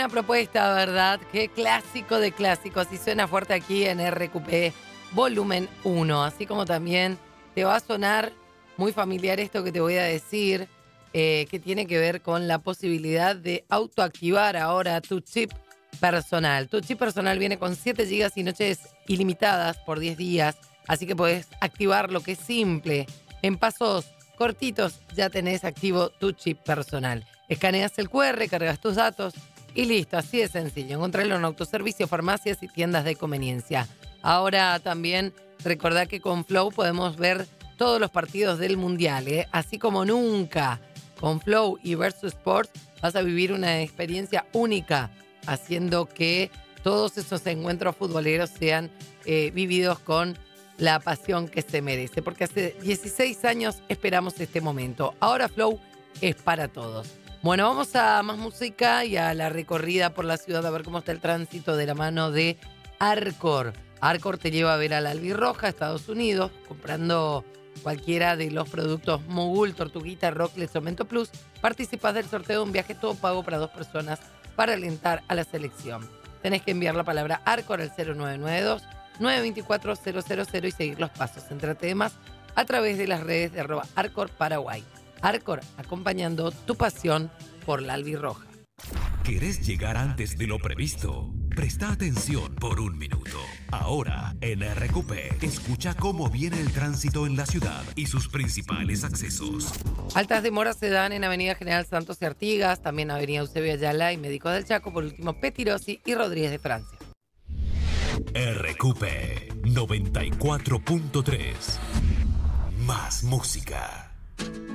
Una propuesta, ¿verdad? Qué clásico de clásicos y suena fuerte aquí en RQP Volumen 1. Así como también te va a sonar muy familiar esto que te voy a decir, que tiene que ver con la posibilidad de autoactivar ahora tu chip personal. Tu chip personal viene con 7 gigas y noches ilimitadas por 10 días, así que podés activarlo, que es simple. En pasos cortitos ya tenés activo tu chip personal. Escaneas el QR, cargas tus datos y listo, así de sencillo. Encontrarlo en autoservicio, farmacias y tiendas de conveniencia. Ahora también recordá que con Flow podemos ver todos los partidos del Mundial, así como nunca. Con Flow y Versus Sports vas a vivir una experiencia única, haciendo que todos esos encuentros futboleros sean vividos con la pasión que se merece. Porque hace 16 años esperamos este momento. Ahora Flow es para todos. Bueno, vamos a más música y a la recorrida por la ciudad a ver cómo está el tránsito de la mano de Arcor. Arcor te lleva a ver a la Albirroja, Estados Unidos, comprando cualquiera de los productos Mogul, Tortuguita, Rocklets o Mento Plus. Participas del sorteo de un viaje todo pago para 2 personas para alentar a la selección. Tenés que enviar la palabra Arcor al 0992-924-000 y seguir los pasos. Entrate más a través de las redes de @Arcor Paraguay. Arcor, acompañando tu pasión por la albirroja. ¿Querés llegar antes de lo previsto? Presta atención por un minuto. Ahora, en RQP, escucha cómo viene el tránsito en la ciudad y sus principales accesos. Altas demoras se dan en Avenida General Santos y Artigas, también Avenida Eusebio Ayala y Médicos del Chaco, por último Petirosi y Rodríguez de Francia. RQP 94.3. Más música.